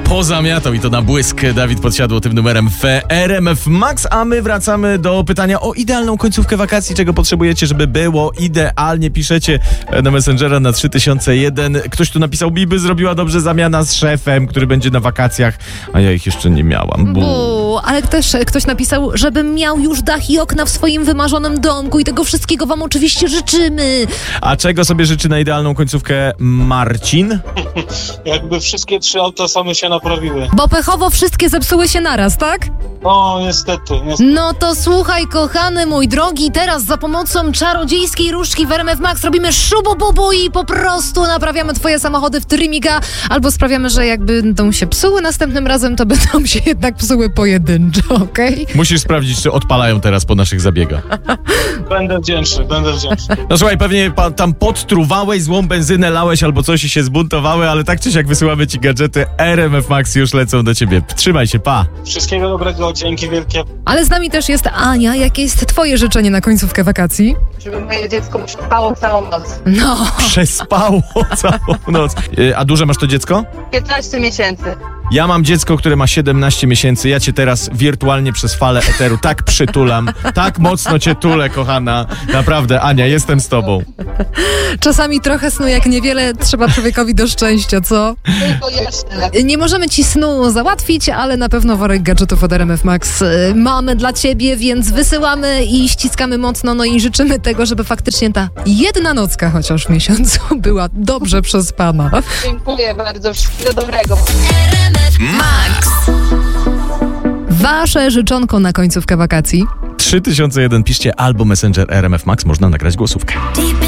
pozamiatał i to na błysk Dawid Podsiadło tym numerem w RMF Max, a my wracamy do pytania o idealną końcówkę wakacji, czego potrzebujecie, żeby było idealnie. Piszecie na Messengera na 3001. Ktoś tu napisał, Biby zrobiła dobrze zamiana z szefem, który będzie na wakacjach, a ja ich jeszcze nie miałam. Ale też ktoś napisał, żebym miał już dach i okna w swoim wymarzonym domku i tego wszystkiego wam oczywiście życzymy. A czego sobie życzy na idealną końcówkę Marcin? Jakby wszystkie 3 auta same się naprawiły. Bo pechowo wszystkie zepsuły się naraz, tak? No, niestety. No to słuchaj, kochany mój drogi, teraz za pomocą czarodziejskiej różdżki w RMF Max robimy szubu-bubu i po prostu naprawiamy twoje samochody w trymiga, albo sprawiamy, że jak będą się psuły następnym razem, to będą się jednak psuły pojedynczo, okej? Musisz sprawdzić, czy odpalają teraz po naszych zabiegach. Będę wdzięczny. No słuchaj, pewnie tam podtruwałeś, złą benzynę lałeś albo coś i się zbuntowały, ale tak czy siak wysyłamy ci gadżety. RMF Max już lecą do ciebie. Trzymaj się, pa! Wszystkiego dobrego, dzięki wielkie. Ale z nami też jest Ania. Jakie jest twoje życzenie na końcówkę wakacji? Żeby moje dziecko przespało całą noc. No, Przespało całą noc. A duże masz to dziecko? 15 miesięcy. Ja mam dziecko, które ma 17 miesięcy. Ja cię teraz wirtualnie przez falę eteru tak przytulam. Tak mocno cię tulę, kochana. Naprawdę, Ania, jestem z tobą. czasami trochę snu jak niewiele trzeba człowiekowi do szczęścia, co? Tylko jeszcze. Nie możemy ci snu załatwić, ale na pewno worek gadżetów od RMF Max mamy dla ciebie, więc wysyłamy i ściskamy mocno, no i życzymy tego, żeby faktycznie ta jedna nocka chociaż w miesiącu była dobrze przespana. Dziękuję bardzo. Wszystkiego dobrego. Max. Wasze życzonko na końcówkę wakacji? 3001 piszcie albo Messenger RMF Max, można nagrać głosówkę.